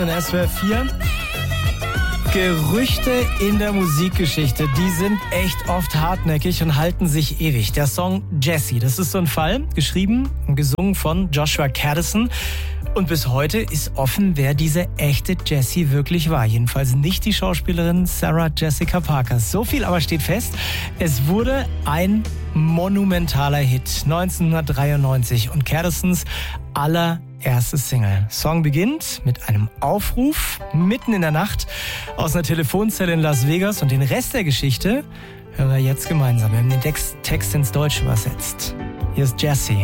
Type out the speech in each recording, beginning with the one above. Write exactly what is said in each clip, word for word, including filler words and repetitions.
In S W R vier. Gerüchte in der Musikgeschichte, die sind echt oft hartnäckig und halten sich ewig. Der Song Jessie, das ist so ein Fall, geschrieben und gesungen von Joshua Kadison. Und bis heute ist offen, wer diese echte Jessie wirklich war. Jedenfalls nicht die Schauspielerin Sarah Jessica Parker. So viel aber steht fest, es wurde ein monumentaler Hit neunzehnhundertdreiundneunzig und Kadisons allererste Single. Song beginnt mit einem Aufruf mitten in der Nacht aus einer Telefonzelle in Las Vegas und den Rest der Geschichte hören wir jetzt gemeinsam. Wir haben den Text ins Deutsche übersetzt. Hier ist Jessie.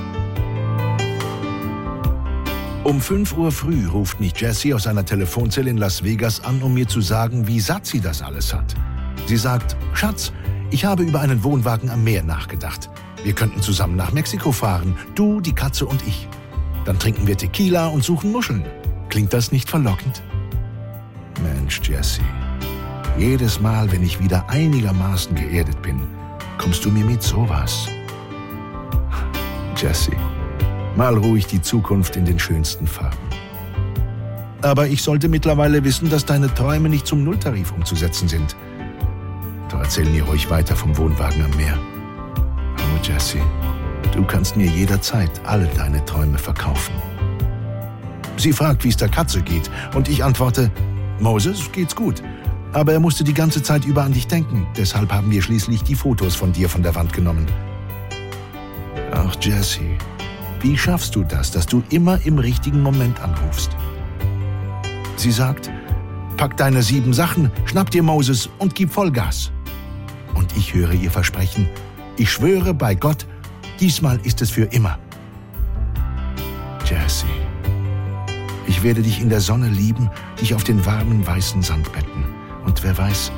Um fünf Uhr früh ruft mich Jessie aus einer Telefonzelle in Las Vegas an, um mir zu sagen, wie satt sie das alles hat. Sie sagt, Schatz, ich habe über einen Wohnwagen am Meer nachgedacht. Wir könnten zusammen nach Mexiko fahren, du, die Katze und ich. Dann trinken wir Tequila und suchen Muscheln. Klingt das nicht verlockend? Mensch, Jessie, jedes Mal, wenn ich wieder einigermaßen geerdet bin, kommst du mir mit sowas. Jessie, mal ruhig die Zukunft in den schönsten Farben. Aber ich sollte mittlerweile wissen, dass deine Träume nicht zum Nulltarif umzusetzen sind. Doch erzähl mir ruhig weiter vom Wohnwagen am Meer. Oh, Jessie, du kannst mir jederzeit alle deine Träume verkaufen. Sie fragt, wie es der Katze geht, und ich antworte, Moses, geht's gut. Aber er musste die ganze Zeit über an dich denken. Deshalb haben wir schließlich die Fotos von dir von der Wand genommen. Ach, Jessie, wie schaffst du das, dass du immer im richtigen Moment anrufst? Sie sagt, pack deine sieben Sachen, schnapp dir Moses und gib Vollgas. Und ich höre ihr versprechen, ich schwöre bei Gott, diesmal ist es für immer. Jessie, ich werde dich in der Sonne lieben, dich auf den warmen, weißen Sand betten. Und wer weiß,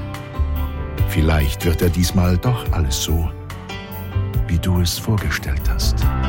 vielleicht wird er diesmal doch alles so, wie du es vorgestellt hast.